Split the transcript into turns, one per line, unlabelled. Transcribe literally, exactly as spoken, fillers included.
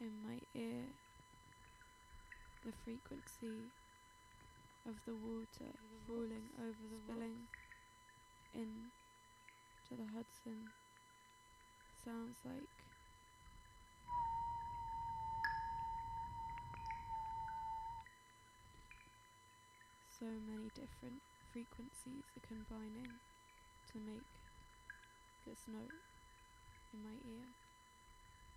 in my ear, the frequency of the water falling over the spilling in to the Hudson sounds like so many different frequencies are combining to make this note in my ear.